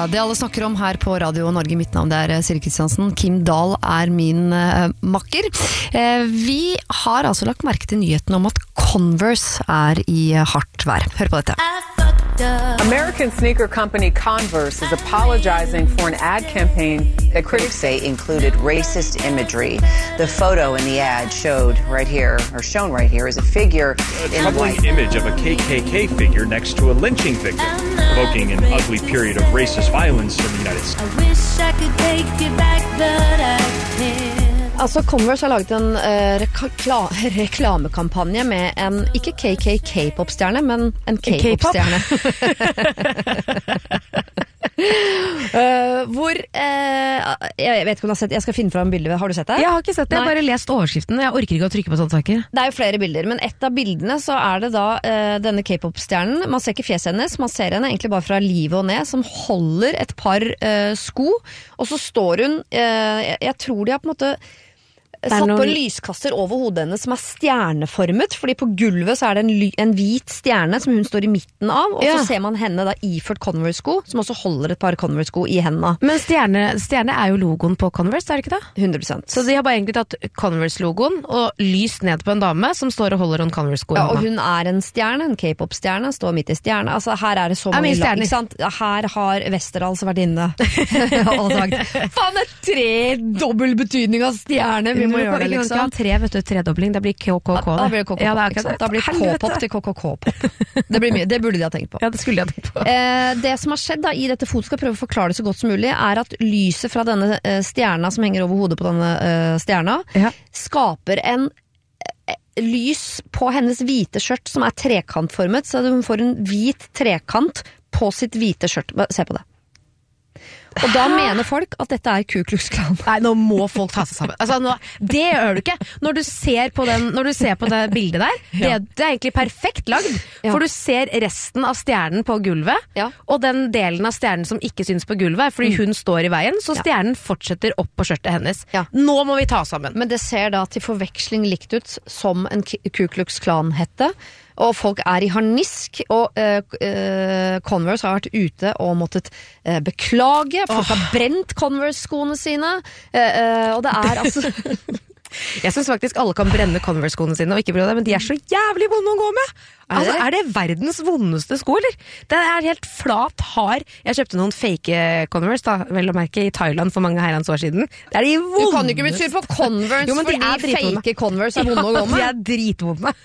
det alle snakker om her på Radio Norge, mitt navn det Siri Kristiansen. Kim Dahl min makker. Vi har altså lagt merke til nyheten om at Converse I hardt vær. Hør på dette. American sneaker company Converse is apologizing for an ad campaign that critics say included racist imagery. The photo in the ad shown right here is a figure in troubling white. Image of a KKK figure next to a lynching victim, evoking an ugly period of racist violence in the United States. I wish I could take it back, but I can't. Altså Converse har laget en reklamekampanje med en, ikke KKK-popstjerne, men en K-popstjerne. Hvor, jeg vet ikke om du har sett, jeg skal finne fram bildet, har du sett det? Jeg har ikke sett det, jeg har bare lest overskriften, jeg orker ikke å trykke på sånne saker. Det jo flere bilder, men ett av bildene så det da denne K-pop-stjernen, man ser ikke fjeset hennes, man ser henne egentlig bare fra livet og ned, som holder et par sko, og så står hun, jeg tror de har på en måte satt på en lyskaster over hodet hennes som stjerneformet, fordi på gulvet så det en hvit stjerne som hun står i midten av, og så ser man henne da iført Converse-sko, som også holder et par Converse-sko i hendene. Men stjerne jo logoen på Converse, det ikke det? 100%. Så de har bare egentlig tatt Converse-logoen og lyst ned på en dame som står og holder en Converse-sko i hendene. hånda. Ja, og hun en stjerne, en K-pop-stjerne, står midt i stjerne. Altså her det så mange lag, ikke sant? Her har Westerdals vært inne og sagt, faen det 3 dobbel betydning av stjerne, vi må gjøre det liksom. Tredobling, det blir KKK. Da blir det KKK, ikke sant? Da blir K-pop til KKK-pop. Det blir mye, det burde de ha tenkt på. Ja, det skulle de ha tenkt på. Det som har skjedd da, i dette foto, skal prøve å forklare det så godt som mulig, at lyset fra denne stjerna som henger over hodet på denne stjerna, skaper en lys på hennes hvite skjørt som trekantformet, så hun får en hvit trekant på sitt hvite skjørt. Se på det. Og da mener folk at dette Ku Klux Klan. Nei, nå må folk ta seg sammen. Altså, det gjør du ikke. Når du ser på det bildet der, det egentlig perfekt lagd, for du ser resten av stjernen på gulvet, og den delen av stjernen som ikke syns på gulvet, fordi hun står i veien, så stjernen fortsetter opp på skjørtet hennes. Nå må vi ta sammen. Men det ser da til forveksling likt ut som en Ku Klux Klan-hette, og folk I harnisk, og Converse har vært ute og måttet beklage. Folk har brent Converse-skoene sine, og det altså... Jeg synes faktisk alle kan brenne Converse-skoene sine og ikke bry det, men de så jævlig vonde å gå med. Altså, det verdens vondeste sko, eller? Det helt flat, hard. Jeg kjøpte noen fake Converse, da, vel å merke, i Thailand for mange herrens år siden. Det de vondeste. Du kan jo ikke bli sur på Converse, jo, fordi fake Converse vonde å gå med. De dritvonde.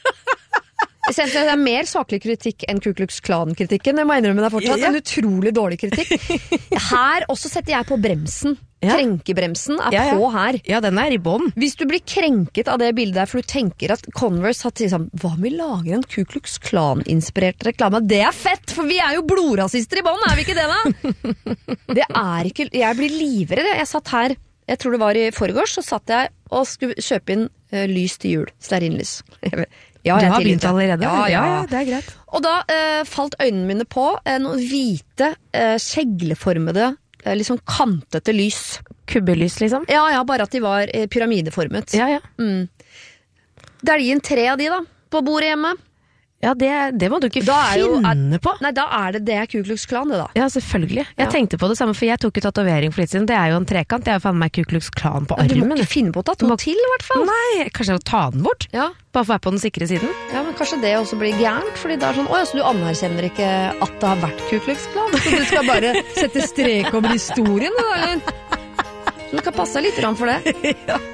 Jeg synes det mer saklig kritikk enn Ku Klux Klan-kritikken. Jeg må innrømme det fortsatt. En utrolig dårlig kritikk. Her også setter jeg på bremsen. Krenkebremsen på her. Ja, den I bånd. Hvis du blir krenket av det bildet der, for du tenker at Converse har til sammen, hva om vi lager en Ku Klux Klan-inspirert reklame? Det fett, for vi jo blodrasister i bånd, vi ikke det da? Det ikke, jeg blir livredd. Jeg satt her, jeg tror det var i forgårs, så satt jeg og skulle kjøpe inn lys til jul, stearinlys. Ja, du har begynt allerede. Ja, det greit. Og da falt øynene mine på noen hvite, skjegleformede, liksom kantete lys. Kubbelys, liksom? Ja, bare at de var pyramideformet. Ja. Det de en 3 av de da, på bordet hjemme. Ja, det må du ikke finne på. Nei, da det Ku Klux Klan det da. Ja, selvfølgelig. Jeg tenkte på det samme, for jeg tok jo tatovering for litt siden. Det jo en trekant, jeg har faen meg Ku Klux Klan på armen. Du må ikke finne på å ta to til, i hvert fall. Nei, kanskje jeg må ta den bort? Ja. Bare for å være på den sikre siden? Ja, men kanskje det også blir gærent, fordi det sånn, så du anerkjenner ikke at det har vært Ku Klux Klan? Så du skal bare sette strek over historien, eller? Så du skal passe litt for det. Ja.